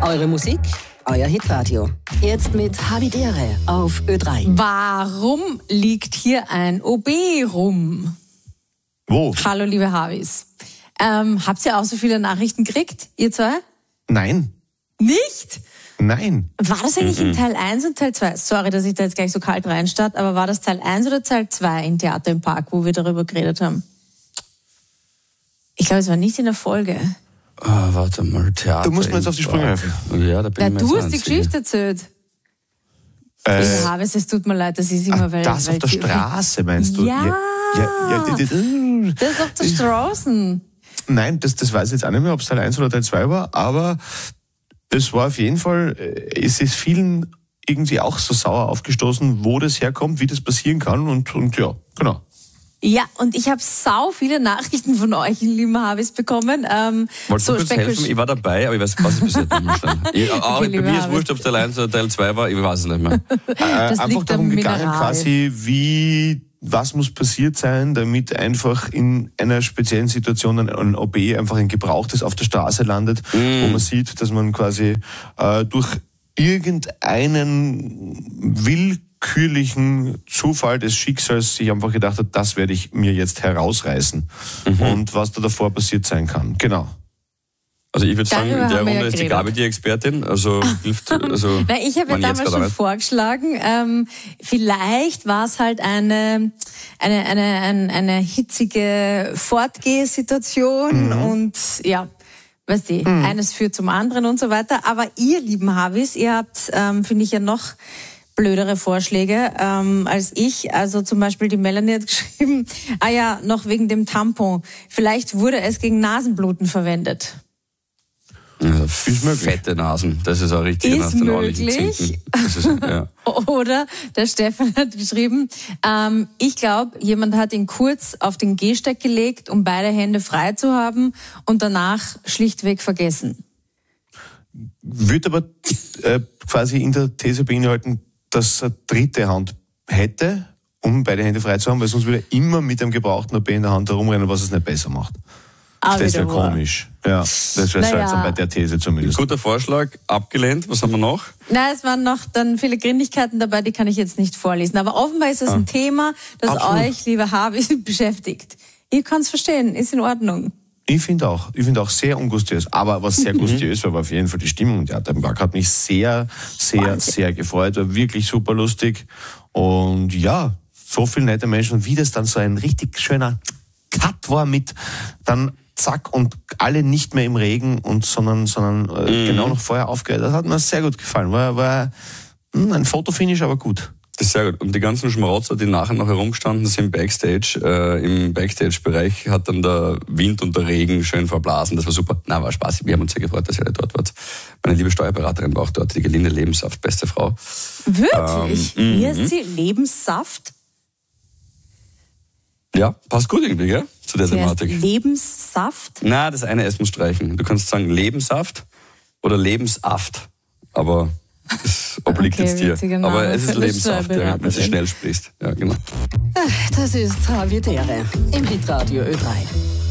Eure Musik, euer Hitradio. Jetzt mit Havidere auf Ö3. Warum liegt hier ein OB rum? Wo? Hallo, liebe Havis. Habt ihr auch so viele Nachrichten gekriegt, ihr zwei? Nein. Nicht? Nein. War das eigentlich in Teil 1 und Teil 2? Sorry, dass ich da jetzt gleich so kalt reinstarte, aber war das Teil 1 oder Teil 2 in Theater im Park, wo wir darüber geredet haben? Ich glaube, es war nicht in der Folge. Warte mal, Theater. Du musst mir jetzt auf die Sprünge helfen. Ja, da bin ich mir Du jetzt hast die einzige. Geschichte erzählt. Liebe Havis, es tut mir leid, das ist immer, weil... Das auf der Straße, meinst du? Ja. Das Das ist auf der Straße. Nein, das weiß ich jetzt auch nicht mehr, ob es Teil 1 oder Teil 2 war, aber es war auf jeden Fall, es ist vielen irgendwie auch so sauer aufgestoßen, wo das herkommt, wie das passieren kann und ja, genau. Ja, und ich habe sau viele Nachrichten von euch, lieben Havis, bekommen. Wolltest du kurz helfen? Ich war dabei, aber ich weiß, was ist bis jetzt nicht mehr schnell. Bei liebe mir ist Havis. wurscht, ob es Teil 1 oder Teil 2 war, ich weiß es nicht mehr. Das Einfach liegt darum am gegangen, Mineral. quasi, was muss passiert sein, damit einfach in einer speziellen Situation ein OB einfach ein Gebrauchtes auf der Straße landet, wo man sieht, dass man quasi durch irgendeinen willkürlichen Zufall des Schicksals sich einfach gedacht hat, das werde ich mir jetzt herausreißen. Und was da davor passiert sein kann. Genau. Also ich würde sagen, Darüber in der haben wir Runde ja ist die geredet. Gabi die Expertin, also hilft, also... Na, ich habe ja man jetzt damals gerade schon nicht. vorgeschlagen, vielleicht war es halt eine hitzige Fortgehsituation und ja, weißt du, eines führt zum anderen und so weiter. Aber ihr, lieben Havis, ihr habt, finde ich, ja noch blödere Vorschläge als ich. Also zum Beispiel die Melanie hat geschrieben, noch wegen dem Tampon. Vielleicht wurde es gegen Nasenbluten verwendet. Also fette Nasen, das ist auch richtig. Ist möglich. Das ist, ja. Oder der Stefan hat geschrieben, ich glaube, jemand hat ihn kurz auf den Gehsteig gelegt, um beide Hände frei zu haben und danach schlichtweg vergessen. Wird aber quasi in der These beinhalten, dass er dritte Hand hätte, um beide Hände frei zu haben, weil sonst würde er immer mit einem gebrauchten OB in der Hand herumrennen, was es nicht besser macht. Das wäre komisch. Ja, das wäre seltsam bei der These zumindest. Guter Vorschlag, abgelehnt. Was haben wir noch? Na, es waren noch dann viele Grindigkeiten dabei, die kann ich jetzt nicht vorlesen. Aber offenbar ist es ein Thema, das Absolut. euch, liebe Havis, beschäftigt. Ihr könnt es verstehen, ist in Ordnung. Ich finde auch sehr ungustiös. Aber was sehr gustiös war auf jeden Fall die Stimmung. Der Park hat mich sehr, sehr, sehr gefreut. War wirklich super lustig. Und ja, so viele nette Menschen. Und wie das dann so ein richtig schöner Cut war mit dann zack und alle nicht mehr im Regen sondern genau noch vorher aufgehört. Das hat mir sehr gut gefallen. War ein Fotofinish, aber gut. Das ist sehr gut. Und die ganzen Schmarotzer, die nachher noch herumgestanden sind Backstage, im Backstage-Bereich hat dann der Wind und der Regen schön verblasen. Das war super. Na, war spaßig. Wir haben uns sehr gefreut, dass ihr alle dort wart. Meine liebe Steuerberaterin war auch dort, die Gelinde Lebenssaft, beste Frau. Wirklich? Wie heißt sie? Lebenssaft? Ja, passt gut irgendwie, gell? Zu der Sie heißt Thematik. Lebenssaft? Na, das eine S muss streichen. Du kannst sagen Lebenssaft oder Lebensaft. Aber das obliegt Okay, jetzt dir. witziger Aber Name es für ist eine Lebenssaft, ja, wenn du Steuerberaterin. schnell sprichst. Ja, genau. Das ist Havidere im Hitradio Ö3.